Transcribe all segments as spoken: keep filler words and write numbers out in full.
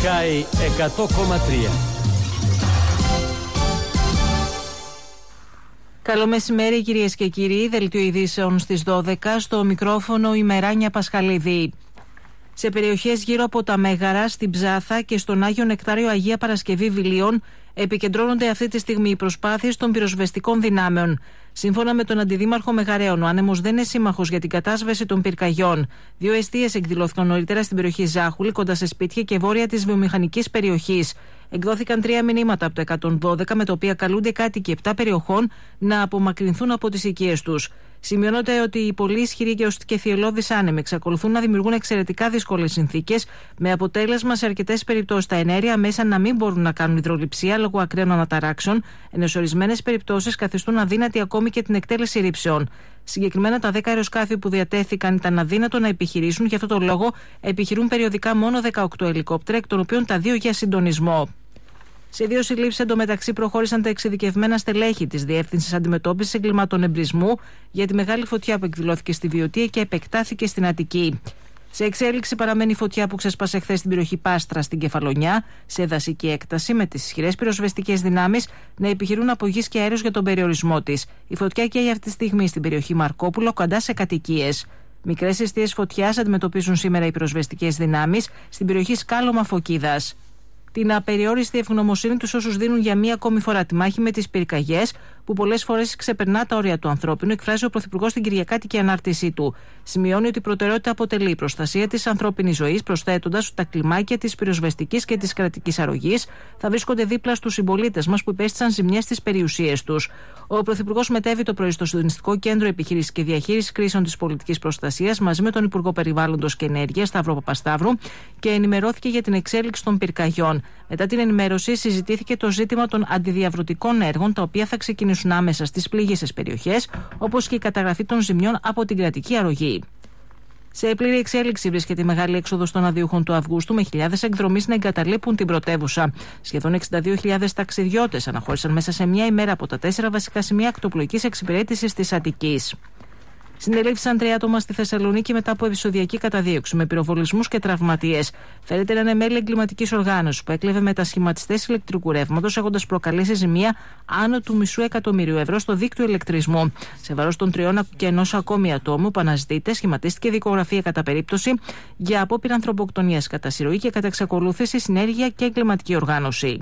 Sky εκατό κόμμα τρία. Καλό μεσημέρι κυρίες και κύριοι, δελτίο ειδήσεων στις δώδεκα, στο μικρόφωνο η Μεράνια Πασχαλίδη. Σε περιοχές γύρω από τα Μέγαρα, στην Ψάθα και στον Άγιο Νεκτάριο Αγία Παρασκευή Βιλίων επικεντρώνονται αυτή τη στιγμή οι προσπάθειες των πυροσβεστικών δυνάμεων. Σύμφωνα με τον Αντιδήμαρχο Μεγαρέων, ο άνεμος δεν είναι σύμμαχος για την κατάσβεση των πυρκαγιών. Δύο εστίες εκδηλώθηκαν νωρίτερα στην περιοχή Ζάχουλη, κοντά σε σπίτια και βόρεια της βιομηχανικής περιοχής. Εκδόθηκαν τρία μηνύματα από το εκατόν δώδεκα, με τα οποία καλούνται κάτοικοι επτά περιοχών να απομακρυνθούν από τις οικίες τους. Σημειώνεται ότι οι πολύ ισχυροί και θυελλώδεις άνεμοι εξακολουθούν να δημιουργούν εξαιρετικά δύσκολες συνθήκες, με αποτέλεσμα σε αρκετές περιπτώσεις τα εναέρια μέσα να μην μπορούν να κάνουν υδρολειψία λόγω ακραίων αναταράξεων, ενώ σε ορισμένες περιπτώσεις καθιστούν αδύνατη ακόμη και την εκτέλεση ρήψεων. Συγκεκριμένα, τα δέκα αεροσκάφη που διατέθηκαν ήταν αδύνατο να επιχειρήσουν, γι' αυτό το λόγο επιχειρούν περιοδικά μόνο δεκαοκτώ ελικόπτερα, εκ των οποίων τα δύο για συντονισμό. Σε δύο συλλήψεις εντωμεταξύ προχώρησαν τα εξειδικευμένα στελέχη της Διεύθυνσης Αντιμετώπισης Εγκλημάτων Εμπρισμού για τη μεγάλη φωτιά που εκδηλώθηκε στη Βιωτία και επεκτάθηκε στην Αττική. Σε εξέλιξη παραμένει η φωτιά που ξέσπασε χθες στην περιοχή Πάστρα στην Κεφαλονιά, σε δασική έκταση, με τις ισχυρές πυροσβεστικές δυνάμεις να επιχειρούν από γης και αέρος για τον περιορισμό της. Η φωτιά καίει αυτή τη στιγμή στην περιοχή Μαρκόπουλο, κοντά σε κατοικίες. Μικρές εστίες φωτιάς αντιμετωπίζουν σήμερα οι πυροσβεστικές δυνάμεις στην περιοχή Σκάλωμα Φωκίδας. Την απεριόριστη ευγνωμοσύνη τους όσους δίνουν για μία ακόμη φορά τη μάχη με τις πυρκαγιές, που πολλές φορές ξεπερνά τα όρια του ανθρώπινου, εκφράζει ο Πρωθυπουργός στην Κυριακάτικη ανάρτησή του. Σημειώνει ότι η προτεραιότητα αποτελεί η προστασία της ανθρώπινης ζωής, προσθέτοντας ότι τα κλιμάκια της πυροσβεστικής και της κρατικής αρρωγής θα βρίσκονται δίπλα στους συμπολίτες μας που υπέστησαν ζημιές στις περιουσίες τους. Ο Πρωθυπουργός μετέβη το πρωί στο Συντονιστικό Κέντρο Επιχείρησης και Διαχείρισης Κρίσεων της Πολιτικής Προστασίας μαζί με τον Υπουργό Περιβάλλοντος και Ενέργειας, Σταύρο Παπασταύρου, και ενημερώθηκε για την εξέλιξη των πυρκαγιών. Μετά την ενημέρωση, συζητήθηκε το ζήτημα των αντιδιαβρωτικών έργων, τα οποία θα ξεκινήσουν άμεσα στις πληγείσες περιοχές, όπως και η καταγραφή των ζημιών από την κρατική αρρωγή. Σε πλήρη εξέλιξη βρίσκεται η μεγάλη έξοδος των αδειούχων του Αυγούστου, με χιλιάδες εκδρομείς να εγκαταλείπουν την πρωτεύουσα. Σχεδόν εξήντα δύο χιλιάδες ταξιδιώτες αναχώρησαν μέσα σε μια ημέρα από τα τέσσερα βασικά σημεία ακτοπλοϊκής εξυπηρέτησης της Αττικής. Συνελήφθησαν τρία άτομα στη Θεσσαλονίκη μετά από επεισοδιακή καταδίωξη με πυροβολισμούς και τραυματίες. Φέρεται να είναι μέλη εγκληματικής οργάνωσης που έκλεβε μετασχηματιστές ηλεκτρικού ρεύματος, έχοντας προκαλέσει ζημία άνω του μισού εκατομμυρίου ευρώ στο δίκτυο ηλεκτρισμού. Σε βάρος των τριών και ενός ακόμη ατόμου που αναζητείται, σχηματίστηκε δικογραφία κατά περίπτωση για απόπειρα ανθρωποκτονίας κατά συρροή και κατά εξακολούθηση, συνέργεια και εγκληματική οργάνωση.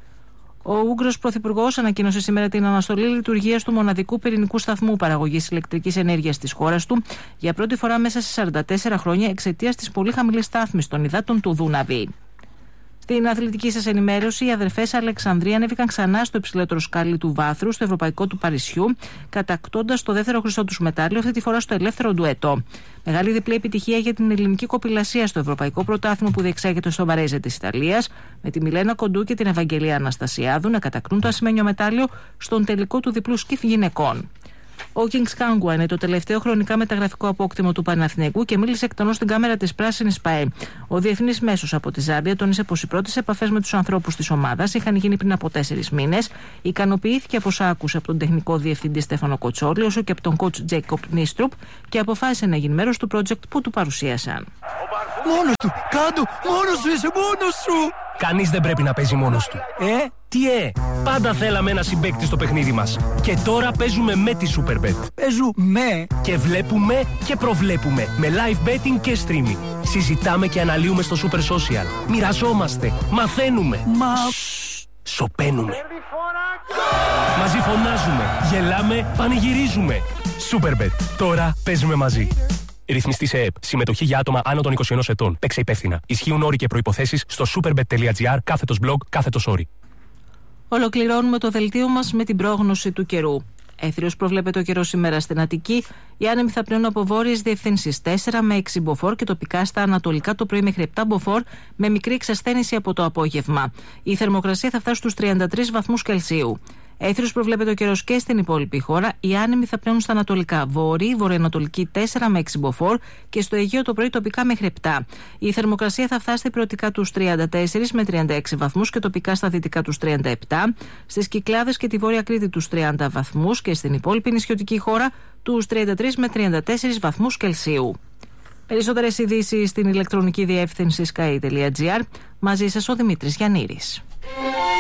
Ο Ούγγρος Πρωθυπουργός ανακοίνωσε σήμερα την αναστολή λειτουργίας του μοναδικού πυρηνικού σταθμού παραγωγής ηλεκτρικής ενέργειας της χώρας του για πρώτη φορά μέσα σε σαράντα τέσσερα χρόνια εξαιτίας της πολύ χαμηλής στάθμης των υδάτων του Δούναβη. Στην αθλητική σας ενημέρωση, οι αδερφές Αλεξανδρία ανέβηκαν ξανά στο υψηλότερο σκάλι του βάθρου, στο Ευρωπαϊκό του Παρισιού, κατακτώντας το δεύτερο χρυσό τους μετάλλιο, αυτή τη φορά στο ελεύθερο ντουέτο. Μεγάλη διπλή επιτυχία για την ελληνική κοπηλασία στο Ευρωπαϊκό Πρωτάθλημα που διεξάγεται στο Βαρέζε της Ιταλίας, με τη Μιλένα Κοντού και την Ευαγγελία Αναστασιάδου να κατακτούν το ασημένιο μετάλλιο στον τελικό του διπλού σκιφ γυναικών. Ο Kings Kangwa είναι το τελευταίο χρονικά μεταγραφικό απόκτημο του Παναθηναϊκού και μίλησε εκτενώς στην κάμερα της Πράσινης ΠΑΕ. Ο διεθνής μέσος από τη Ζάμπια τόνισε πως οι πρώτες επαφές με τους ανθρώπους της ομάδας είχαν γίνει πριν από τέσσερις μήνες. Ικανοποιήθηκε από όσα άκουσε από τον τεχνικό διευθυντή Στέφανο Κοτσόλη, όσο και από τον coach Τζέικοπ Νίστρουπ, και αποφάσισε να γίνει μέρος του project που του παρουσίασαν. Μόνος του! Κάντο! Μόνος σου είσαι! Μόνος σου! Κανείς δεν πρέπει να παίζει μόνος του. Ε? Τι ε! Πάντα θέλαμε ένα συμπαίκτη στο παιχνίδι μας. Και τώρα παίζουμε με τη Superbet. Παίζουμε! Και βλέπουμε και προβλέπουμε με live betting και streaming. Συζητάμε και αναλύουμε στο Super Social. Μοιραζόμαστε, μαθαίνουμε. Μα... Σοπαίνουμε. Μαζί φωνάζουμε, γελάμε, πανηγυρίζουμε. Superbet. Τώρα παίζουμε μαζί. Ρυθμιστή σε ΕΕΠ. Συμμετοχή για άτομα άνω των είκοσι ενός ετών. Παίξε υπεύθυνα. Ισχύουν όροι και προϋποθέσεις στο superbet.gr κάθετος blog κάθετος όροι. Ολοκληρώνουμε το δελτίο μας με την πρόγνωση του καιρού. Έθριος προβλέπεται ο καιρός σήμερα στην Αττική. Οι άνεμοι θα πνέουν από βόρειες διευθύνσεις τέσσερα με έξι μποφόρ και τοπικά στα ανατολικά το πρωί μέχρι επτά μποφόρ, με μικρή εξασθένηση από το απόγευμα. Η θερμοκρασία θα φτάσει στους τριάντα τρεις βαθμούς Κελσίου. Έθριος προβλέπεται ο καιρός και στην υπόλοιπη χώρα. Οι άνεμοι θα πνέουν στα ανατολικά βόρειοι, βορειοανατολική τέσσερα με έξι μποφόρ και στο Αιγαίο το πρωί τοπικά μέχρι επτά. Η θερμοκρασία θα φτάσει υπηρετικά τους τριάντα τέσσερις με τριάντα έξι βαθμούς και τοπικά στα δυτικά τους τριάντα επτά. Στις Κυκλάδες και τη Βόρεια Κρήτη τους τριάντα βαθμούς και στην υπόλοιπη νησιωτική χώρα τους τριάντα τρεις με τριάντα τέσσερις βαθμούς Κελσίου. Περισσότερες ειδήσεις στην ηλεκτρονική διεύθυνση sky τελεία gr. Μαζί σας ο Δημήτρης Γιαννήρης.